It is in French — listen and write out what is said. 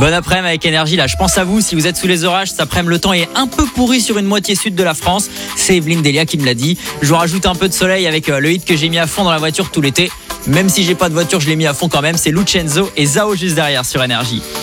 Bon après-midi avec Énergie, là je pense à vous, si vous êtes sous les orages, cet après-midi le temps est un peu pourri sur une moitié sud de la France. C'est Evelyne Delia qui me l'a dit. Je vous rajoute un peu de soleil avec le hit que j'ai mis à fond dans la voiture tout l'été. Même si j'ai pas de voiture, je l'ai mis à fond quand même, c'est Lucenzo et Zao juste derrière sur Énergie.